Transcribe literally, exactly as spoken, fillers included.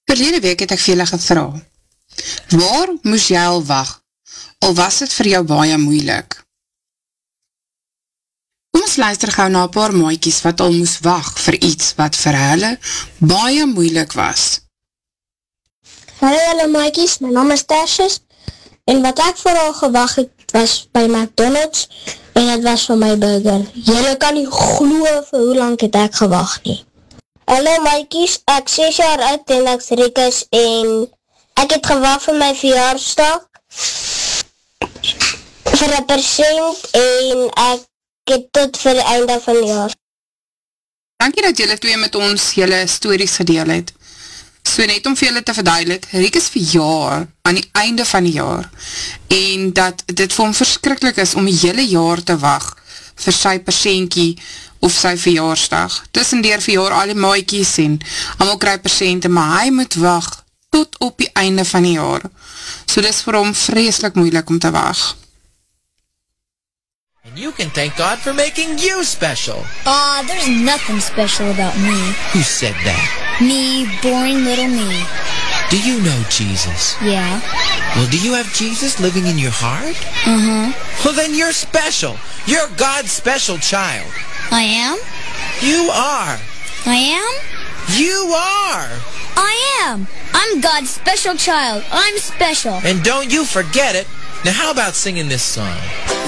Verlede week het ek vir julle gevra, waar moes jy al wag, al was dit vir jou baie moeilik? Kom ons luister gauw na 'n paar maatjies wat al moes wag vir iets wat vir hulle baie moeilik was. Hallo julle maatjies, my naam is Tertius, en wat ek vooral gewag het was by McDonald's, en het was vir my burger. Julle kan nie glo vir hoe lang het ek gewag nie. Hallo maatjies, ek ses jaar oud en ek Rikus, en ek het gewag vir my verjaarsdag, vir een persent, en ek het tot vir die einde van die jaar. Dankie dat julle twee met ons julle stories gedeel het. So net om vir julle te verduidelik, Riek is verjaar aan die einde van die jaar en dat dit vir hom verskrikkelijk is om die hele jaar te wag vir sy persentjie of sy verjaarsdag. Tussendeur verjaar al die maatjies en allemaal kry persente, maar hy moet wag tot op die einde van die jaar. So dis vir hom vreeslik moeilik om te wag. And you can thank God for making you special. Aw, there's nothing special about me. Who said that? Me, boring little me. Do you know Jesus? Yeah. Well, do you have Jesus living in your heart? Uh-huh. Well, then you're special. You're God's special child. I am? You are. I am? You are. I am. I'm God's special child. I'm special. And don't you forget it. Now, how about singing this song?